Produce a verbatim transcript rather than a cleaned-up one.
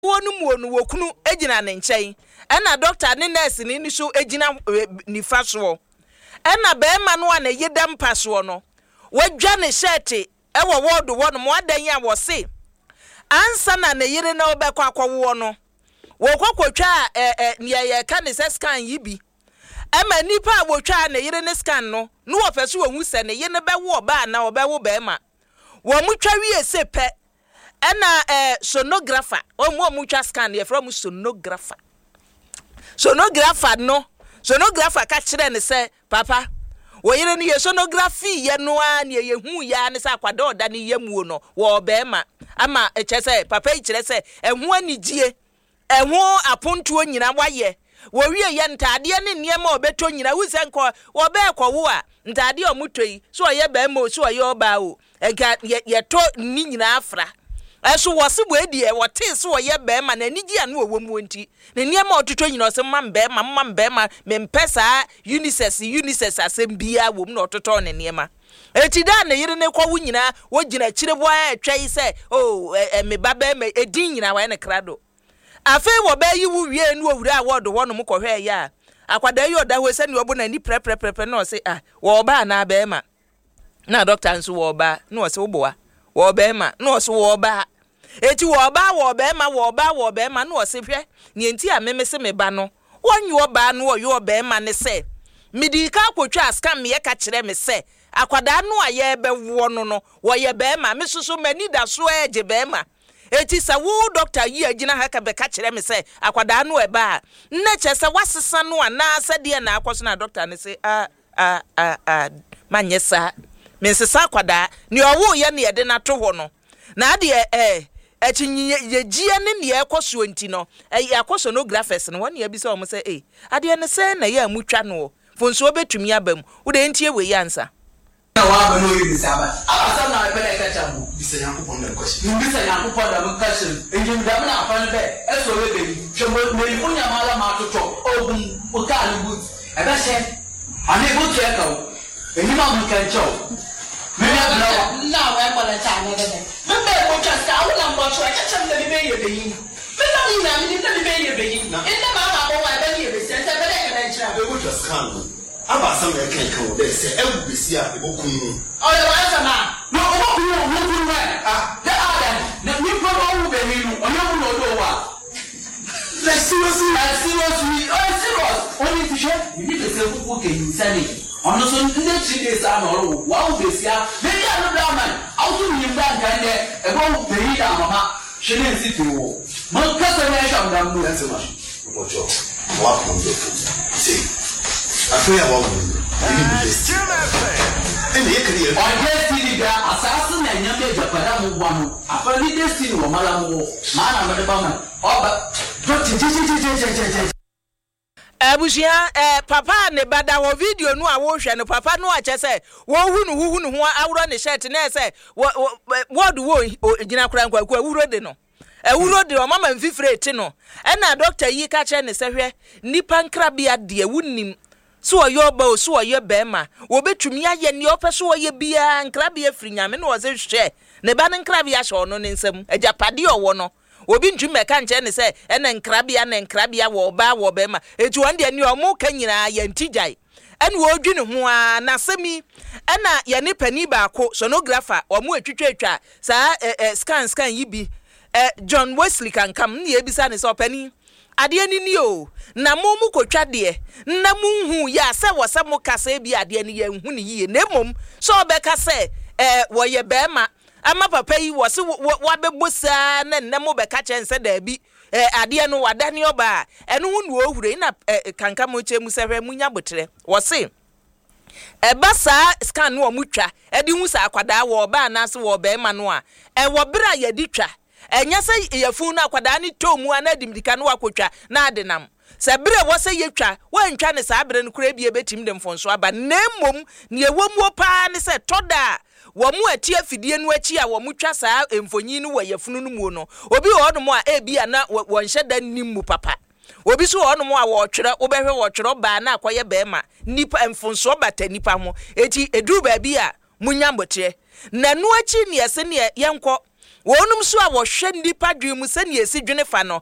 wonu mu onu wokunu ejina ne nkyɛn ɛna doctor ne nurse ne ni so ejina nifa so ɛna bɛɛma no a na yedam paso no wadwa ne shirt ɛwɔ ward wɔ no mo adan ya wɔ se ansa na ne yire na obekɔ akɔwo no wokɔkɔtwa eh eh ne yɛ ka ne scan yi bi ɛma nipa a wotwa ne yire ne scan no no wɔfɛso wɔn hu sɛ ne yire ne bɛwo ba na wɔbɛwo bɛɛma wɔn mutwa wie se pɛ ɛna eh sonographer wɔn mu mutwa scan yɛ from sonographer sonographer no sonographer ka kyerɛ ne sɛ papa wo yire ne sonography ye no a ne ye hu ya ne sɛ akwada oda ne yamuo no wo bɛɛma ama ɛkyɛ sɛ papa yi kyerɛ sɛ ɛho anigye ɛho apontuo nyina wayɛ wo wie ye ntade ne nneɛma obeto nyina wu sɛ nkɔ wo bɛɛkɔ wo a ntade o mutoi so ɔyɛ bɛɛma o so ɔyɛ ɔba o enka ye to ni nyina afra ɛso wɔ se bo edi e wɔte so ɔyɛ bɛɛma na anigye anu wɔ mu nti ne nneɛma ototo nyina ɔsɛ mam bɛɛma mam bɛɛma mempɛsa unisex unisex asɛm bia wɔ mu na ɔtoto ne nneɛma eti da na yire ne kɔ wo nyina wo gyina kyire bo a atwa yi sɛ o me ba bɛɛma edin nyina wa ne krado afei wɔ bɛ yi wo wie nu owura a wɔdo wɔ no mu kɔhwɛ ya akwada yi ɔda ho sɛ ne ɔbo na ni prepreprepe na ɔsɛ ah wɔ ba na bɛɛma na doctor nso wɔ ba na ɔsɛ wo boa wɔ bɛɛma na ɔsɛ wɔ ba eti wɔ ba wɔ bɛɛma wɔ ba wɔ bɛɛma na ɔsɛ hwɛ ne enti a meme se me ba no wɔnyi wɔ ba no ɔyɛ bɛɛma ne sɛ midika akotwa scam me ka kyerɛ me sɛ akwada no a yɛ bɛwo no no wɔyɛ bɛɛma me soso mani da so ɛgye bɛɛma eti sɛ wo doctor yi agina ha ka bɛka kyerɛ me sɛ akwada no ɛba na kyɛ sɛ wasesa no ana sɛ de na akɔso na doctor ne sɛ a a a a manyɛ sa me nsesa akwada ne ɔwo yɛ ne yɛde na to hɔ no na de eh echi ye gie ne ne ekoso nti no eh akoso no graphers no won ye bi se o mo se eh ade ne se na ye amutwa no fonso obetumi abam wo de ntie we yansa na wa ba no yi saba asa na be na kacha mu bi se yakopon na kwashi bi se yakopon da mun kashi enjin da mun afan be eso we be hwe mo yi munya mala ma toto ogun o ka ni but e be se ani but e ka o eni ma mun kan cho me na na na wa ko la cha ne be me ko cha ka wo na mo so cha cha na be ye be yin me na ni na mi na be ye be yin enda ma ma bo wa be ye be se se be na ka na chira be go just can aba sam e kan kan o be se e wo be si a e bo kun o le wa sama no o bo kun o mo kun wa ah the adam na mi pro wo be ni no o yo mo do wa like seriously like seriously oh serious only to share you need to say who can you send it ono so nde three days a no ro wa wo be sia me ya no down man auto ni mba kan de e bo be yi da mama shene nsi ti wo man ka se na sha ndam no that's much o jo wa ko do see afi ya wa wo ni bi this and ye kri o destiny da asase na nya me japada mo wa no afa ni destiny wo mala mo ma na me de ba man o ba do ti ti ti ti ti abusia eh papa ne bada wo video no a wo hwe no papa no a kyese wo hu no hu no ho awro ne shirt na ese word wo gina kura nkwa kwa awro de no awro de o mama mfifire ti no e na doctor yi ka kye ne se hwe nipa nkrabia de awunim so oyo ba o so oyo bema wo betumi aye ne opeso oye bia nkrabia firi nyame no wo se hwe ne ba ne nkrabia hwe no ne nsam ajapade owo no obi ntumi meka nche ne se ene nkrabia ne nkrabia wo ba wo be ma etu wonde ani omo ka nyina ya ntijai ene wo dwene ho a na semi ena ye ne pani ba ko sonographer omo etwetwetwa sa scan scan yibi John Wesley kan kam ne ebisa ne so pani ade ani ni o na mo mu kotwa de na mu hu ya se wo se mo kasa bi ade ani ye hu ne yie na mom so obeka se eh wo ye be ma ama papa yi wo se wa bebosa na nnemo be ka chen se da bi eh ade no wada ne oba eno hu no ohure na kanka mo che mu se hwe munya botre wo se e ba sa scan no omutwa e di hu sa akwada wo ba na se wo be ma no a e wo bra ya di twa enya se yefun na akwada ni tomu anadim dika no akotwa na adenam se bre wo se yetwa wantwa ne sa bre no kura bi ebetim de mfonso aba nemmom ne ewomuo pa ne se toda wo mu ati afidie no achi a wo mu twa saa emfonyi no wo yefunu no mu no obi wo no mo a ebi ana wo nhye da nimmu papa obi so wo no mo a wo twere wo behwe wo twere ba na akoye be ma nipa mfonso bata nipa ho eti edu ba bi a munya mbotre na no achi ne ese ne yenko wonum so a wo hwe nipa dwe mu se ne esi dwene fa no